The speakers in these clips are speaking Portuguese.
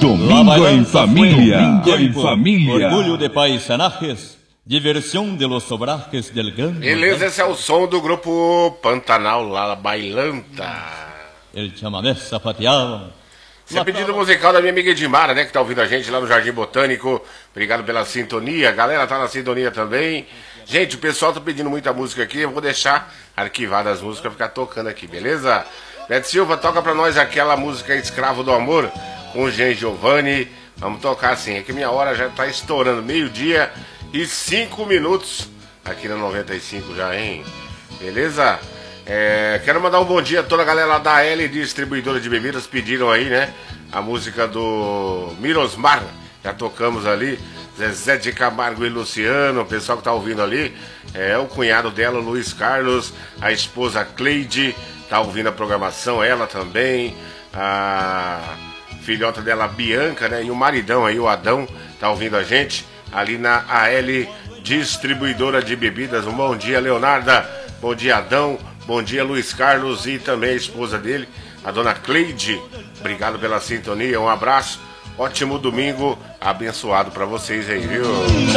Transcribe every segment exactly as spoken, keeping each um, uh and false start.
Domingo em família. Domingo em família. Orgulho de paisanajes, diversão de los sobrajes del grande. Beleza, esse é o som do grupo Pantanal La Bailanta. El chamamé sapateado. Esse é pedido musical da minha amiga Edmara, né, que tá ouvindo a gente lá no Jardim Botânico. Obrigado pela sintonia. A galera tá na sintonia também. Gente, o pessoal tá pedindo muita música aqui. Eu vou deixar arquivadas as músicas pra ficar tocando aqui, beleza? Beto Silva, toca pra nós aquela música Escravo do Amor com o Jean Giovanni. Vamos tocar assim, é que minha hora já tá estourando, meio-dia e cinco minutos aqui na noventa e cinco já, hein? Beleza? É, quero mandar um bom dia a toda a galera lá da L Distribuidora de Bebidas. Pediram aí, né, a música do Mirosmar. Já tocamos ali. Zezé de Camargo e Luciano, o pessoal que tá ouvindo ali. É o cunhado dela, Luiz Carlos. A esposa Cleide tá ouvindo a programação, ela também. A filhota dela, Bianca, né? E o maridão aí, o Adão, tá ouvindo a gente ali na A L Distribuidora de Bebidas. Um bom dia, Leonarda. Bom dia, Adão. Bom dia, Luiz Carlos, e também a esposa dele, a dona Cleide. Obrigado pela sintonia, um abraço. Ótimo domingo abençoado pra vocês aí, viu?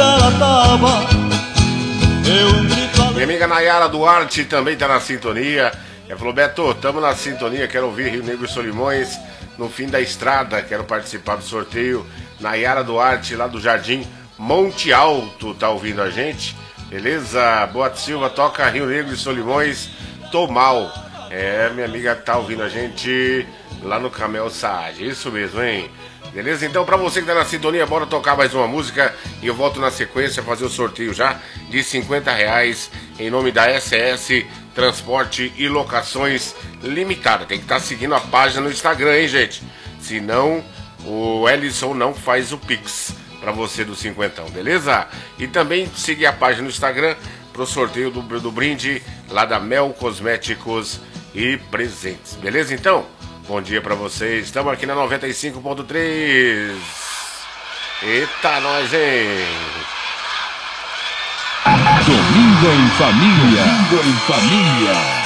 Minha amiga Nayara Duarte também tá na sintonia. Ela falou: Beto, tamo na sintonia, quero ouvir Rio Negro e Solimões no fim da estrada, quero participar do sorteio. Nayara Duarte, lá do Jardim Monte Alto, tá ouvindo a gente. Beleza? Boa Silva, toca Rio Negro e Solimões, tô mal. É, minha amiga tá ouvindo a gente lá no Camel Saad, isso mesmo, hein? Beleza? Então, pra você que tá na sintonia, bora tocar mais uma música e eu volto na sequência fazer o sorteio já de cinquenta reais em nome da S S Transporte e Locações Limitada. Tem que estar seguindo a página no Instagram, hein, gente? Senão o Ellison não faz o Pix pra você do cinquentão, beleza? E também seguir a página no Instagram pro sorteio do, do brinde lá da Mel Cosméticos e Presentes, beleza? Então, bom dia pra vocês. Estamos aqui na noventa e cinco ponto três. Eita, nós, hein? Domingo em família. Domingo em família.